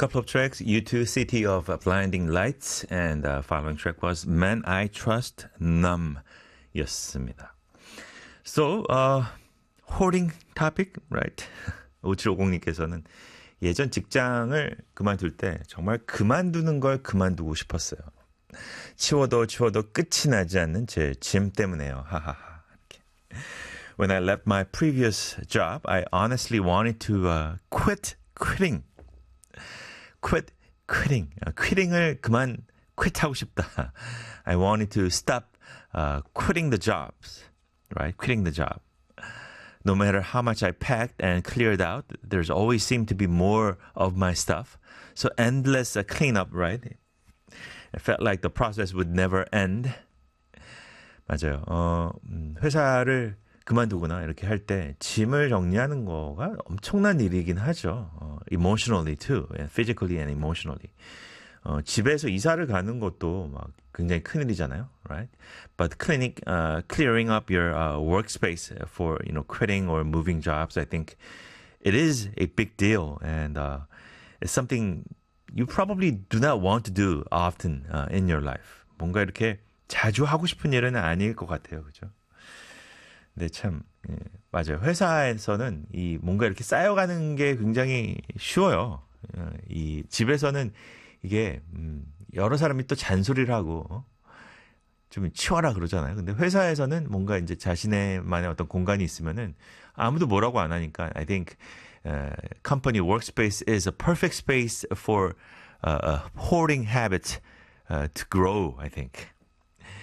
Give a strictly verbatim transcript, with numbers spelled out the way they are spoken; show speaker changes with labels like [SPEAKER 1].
[SPEAKER 1] couple of tracks, U two, City of Blinding Lights, and uh, following track was Man I Trust Numb 였습니다. So, uh, hoarding topic, right? 오칠오공님께서는 예전 직장을 그만둘 때 정말 그만두는 걸 그만두고 싶었어요. 치워도 치워도 끝이 나지 않는 제 짐 때문에요. 하하하. 이렇게. When I left my previous job, I honestly wanted to uh, quit quitting. quit quitting. Uh, quitting을 그만 quit하고 싶다. I wanted to stop uh, quitting the jobs. Right? Quitting the job. No matter how much I packed and cleared out, there's always seemed to be more of my stuff. So endless uh, cleanup, right? It felt like the process would never end. 맞아요. 어, 회사를 그만두거나 이렇게 할 때 짐을 정리하는 거가 엄청난 일이긴 하죠. 어, emotionally too, physically and emotionally. 어, 집에서 이사를 가는 것도 막 굉장히 큰일이잖아요, right? But cleaning, uh, clearing up your uh, workspace for you know quitting or moving jobs, I think it is a big deal, and uh, it's something you probably do not want to do often uh, in your life. 뭔가 이렇게 자주 하고 싶은 일은 아닐 것 같아요, 그죠? 근데 참 예, 맞아요. 회사에서는 이 뭔가 이렇게 쌓여가는 게 굉장히 쉬워요. 이 집에서는 이게 음, 여러 사람이 또 잔소리를 하고 어? 좀 치워라 그러잖아요. 근데 회사에서는 뭔가 이제 자신의만의 어떤 공간이 있으면은 아무도 뭐라고 안 하니까 I think uh, company workspace is a perfect space for uh, a hoarding habit uh, to grow. I think.